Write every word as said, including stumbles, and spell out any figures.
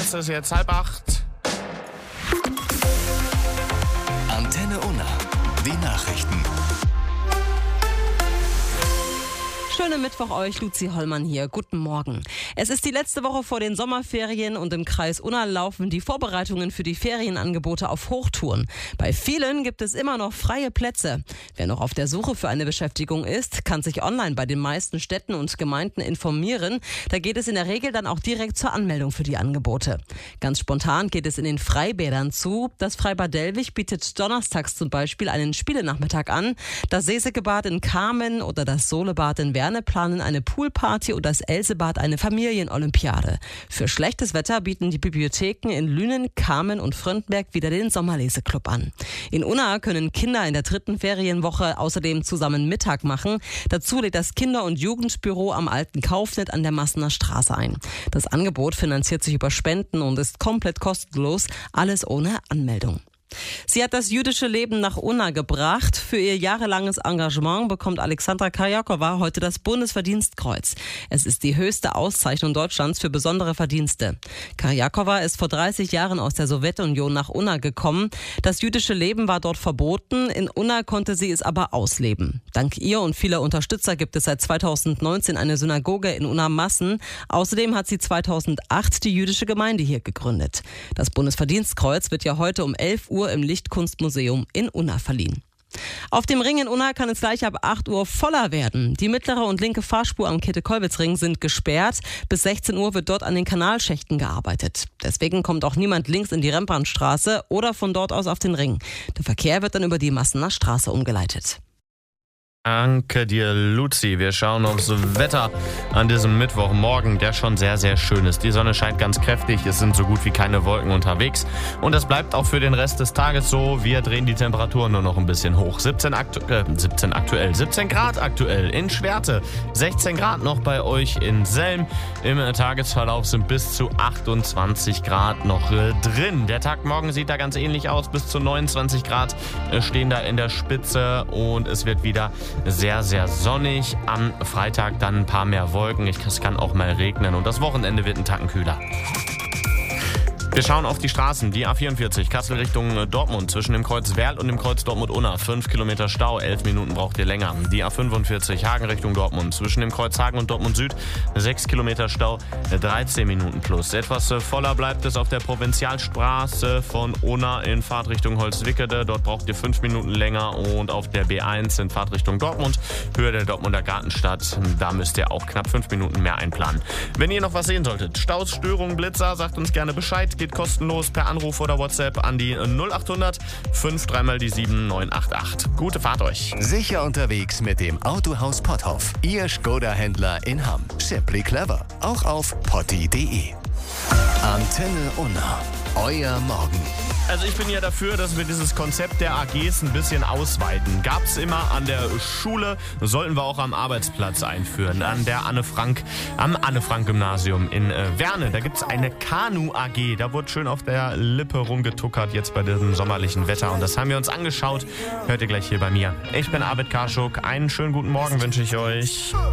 Es ist jetzt halb acht. Antenne Unna. Die Nachrichten. Schönen Mittwoch euch, Luzi Hollmann hier. Guten Morgen. Es ist die letzte Woche vor den Sommerferien und im Kreis Unna laufen die Vorbereitungen für die Ferienangebote auf Hochtouren. Bei vielen gibt es immer noch freie Plätze. Wer noch auf der Suche für eine Beschäftigung ist, kann sich online bei den meisten Städten und Gemeinden informieren. Da geht es in der Regel dann auch direkt zur Anmeldung für die Angebote. Ganz spontan geht es in den Freibädern zu. Das Freibad Dellwig bietet donnerstags zum Beispiel einen Spielenachmittag an. Das Seeseckebad in Kamen oder das Solebad in Werne planen eine Poolparty und das Elsebad eine Familienolympiade. Für schlechtes Wetter bieten die Bibliotheken in Lünen, Kamen und Fröndberg wieder den Sommerleseklub an. In Unna können Kinder in der dritten Ferienwoche außerdem zusammen Mittag machen. Dazu lädt das Kinder- und Jugendbüro am Alten Kaufnet an der Massener Straße ein. Das Angebot finanziert sich über Spenden und ist komplett kostenlos, alles ohne Anmeldung. Sie hat das jüdische Leben nach Unna gebracht. Für ihr jahrelanges Engagement bekommt Alexandra Karjakowa heute das Bundesverdienstkreuz. Es ist die höchste Auszeichnung Deutschlands für besondere Verdienste. Karjakowa ist vor dreißig Jahren aus der Sowjetunion nach Unna gekommen. Das jüdische Leben war dort verboten. In Unna konnte sie es aber ausleben. Dank ihr und vieler Unterstützer gibt es seit zweitausendneunzehn eine Synagoge in Unna-Massen. Außerdem hat sie zweitausendacht die jüdische Gemeinde hier gegründet. Das Bundesverdienstkreuz wird ja heute um elf Uhr im Lichtkunstmuseum in Unna verliehen. Auf dem Ring in Unna kann es gleich ab acht Uhr voller werden. Die mittlere und linke Fahrspur am Käthe-Kollwitz-Ring sind gesperrt. Bis sechzehn Uhr wird dort an den Kanalschächten gearbeitet. Deswegen kommt auch niemand links in die Rembrandtstraße oder von dort aus auf den Ring. Der Verkehr wird dann über die Massener Straße umgeleitet. Danke dir, Luzi. Wir schauen aufs Wetter an diesem Mittwochmorgen, der schon sehr, sehr schön ist. Die Sonne scheint ganz kräftig, es sind so gut wie keine Wolken unterwegs. Und das bleibt auch für den Rest des Tages so. Wir drehen die Temperatur nur noch ein bisschen hoch. siebzehn, aktu- äh, siebzehn aktuell, siebzehn Grad aktuell in Schwerte, sechzehn Grad noch bei euch in Selm. Im Tagesverlauf sind bis zu achtundzwanzig Grad noch äh, drin. Der Tag morgen sieht da ganz ähnlich aus. Bis zu neunundzwanzig Grad äh, stehen da in der Spitze und es wird wieder sehr, sehr sonnig. Am Freitag dann ein paar mehr Wolken. Es kann auch mal regnen und das Wochenende wird ein Tacken kühler. Wir schauen auf die Straßen. Die A vierundvierzig, Kassel Richtung Dortmund, zwischen dem Kreuz Werl und dem Kreuz Dortmund-Unna. fünf Kilometer Stau, elf Minuten braucht ihr länger. Die A fünfundvierzig, Hagen Richtung Dortmund, zwischen dem Kreuz Hagen und Dortmund Süd. sechs Kilometer Stau, dreizehn Minuten plus. Etwas voller bleibt es auf der Provinzialstraße von Unna in Fahrtrichtung Holzwickede. Dort braucht ihr fünf Minuten länger. Und auf der B eins in Fahrtrichtung Dortmund, Höhe der Dortmunder Gartenstadt. Da müsst ihr auch knapp fünf Minuten mehr einplanen. Wenn ihr noch was sehen solltet, Staus, Störungen, Blitzer, sagt uns gerne Bescheid. Geht kostenlos per Anruf oder WhatsApp an die null achthundert fünf dreimal die sieben neun acht acht. Gute Fahrt euch. Sicher unterwegs mit dem Autohaus Potthoff. Ihr Skoda-Händler in Hamm. Simply clever. Auch auf potti punkt de. Antenne Unna. Euer Morgen. Also ich bin ja dafür, dass wir dieses Konzept der A Gs ein bisschen ausweiten. Gab's immer an der Schule, sollten wir auch am Arbeitsplatz einführen. An der Anne Frank, am Anne-Frank-Gymnasium in äh, Werne. Da gibt's eine Kanu-A G. Da wurde schön auf der Lippe rumgetuckert jetzt bei diesem sommerlichen Wetter. Und das haben wir uns angeschaut. Hört ihr gleich hier bei mir. Ich bin Arvid Karschuk. Einen schönen guten Morgen wünsche ich euch.